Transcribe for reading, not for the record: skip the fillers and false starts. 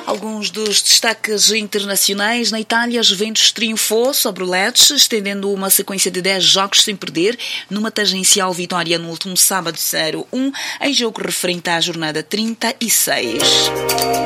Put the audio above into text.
Alguns dos destaques internacionais. Na Itália, a Juventus triunfou sobre o Lecce, estendendo uma sequência de 10 jogos sem perder, numa tangencial vitória no último sábado 0-1, em jogo referente à jornada 36.